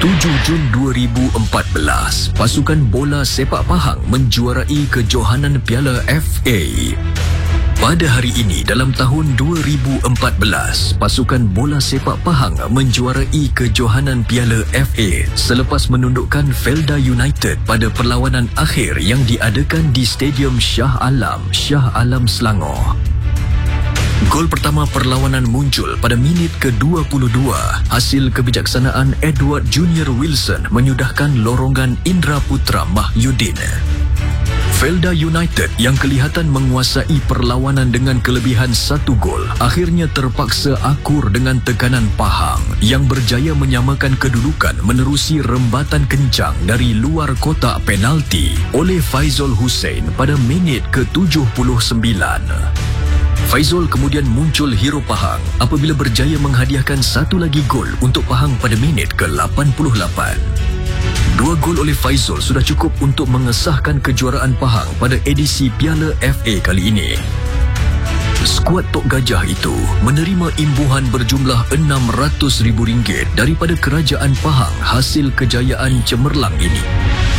7 Jun 2014, pasukan bola sepak Pahang menjuarai kejohanan Piala FA. Pada hari ini dalam tahun 2014, pasukan bola sepak Pahang menjuarai kejohanan Piala FA selepas menundukkan Felda United pada perlawanan akhir yang diadakan di Stadium Shah Alam, Selangor. Gol pertama perlawanan muncul pada minit ke-22 hasil kebijaksanaan Edward Junior Wilson menyudahkan lorongan Indra Putra Mahyudin. Felda United yang kelihatan menguasai perlawanan dengan kelebihan 1 gol akhirnya terpaksa akur dengan tekanan Pahang yang berjaya menyamakan kedudukan menerusi rembatan kencang dari luar kotak penalti oleh Faizul Hussein pada minit ke-79. Faizul kemudian muncul hero Pahang apabila berjaya menghadiahkan 1 lagi gol untuk Pahang pada minit ke-88. 2 gol oleh Faizul sudah cukup untuk mengesahkan kejuaraan Pahang pada edisi Piala FA kali ini. Skuad Tok Gajah itu menerima imbuhan berjumlah RM600,000 daripada kerajaan Pahang hasil kejayaan cemerlang ini.